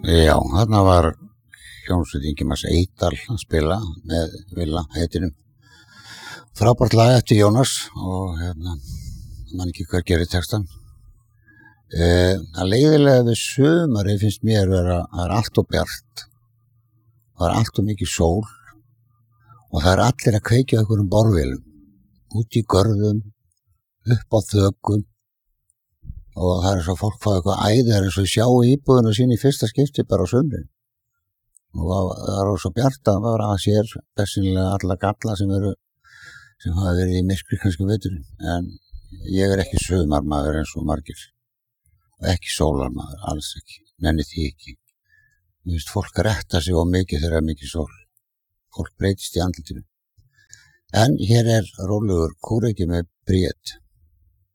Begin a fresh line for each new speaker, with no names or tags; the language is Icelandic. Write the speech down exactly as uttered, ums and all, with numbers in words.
Já, þarna var hljómsveit Ingimars Eydal að spila með Villa heitinum. Frábært lag eftir Jónas og hérna, man ekki hver gerir textan. Eh, að leiðilega við sumari finnst mér vera að það er allt og bjart. Það er allt og mikið sól og það er allir að kveikja einhverjum borvélum. Út í görðum, upp á þökum og það er svo fólk fá eitthvað æðar eins og sjá íbúðuna sín í fyrsta skipti bara á sumrin. Og það er svo bjart að vera að sér bersýnilega alla galla sem eru sem hafa verið í myrkri kannski veturinn. En ég er ekki sumarmaður eins og margir. Ekki sólarmaður, alls ekki. Nenni því ekki. Mér finnst fólk að retta sig of mikið þegar það er mikið sól. Fólk breytist í andlitinu. En hér er rólegur kúreki með Bríet.